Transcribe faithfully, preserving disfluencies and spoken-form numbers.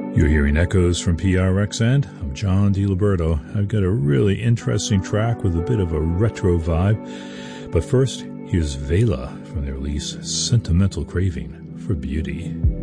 You're hearing echoes from P R X, and I'm John DiLiberto. I've got a really interesting track with a bit of a retro vibe. But first, here's Vela from their release Sentimental Craving for Beauty.